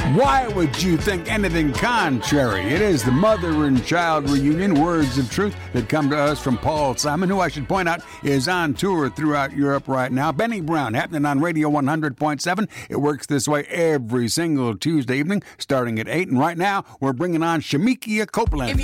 Why would you think anything contrary? It is the mother and child reunion, Words of Truth, that come to us from Paul Simon, who I should point out is on tour throughout Europe right now. Benny Brown, happening on Radio 100.7. It works this way every single Tuesday evening, starting at 8. And right now, we're bringing on Shemekia Copeland.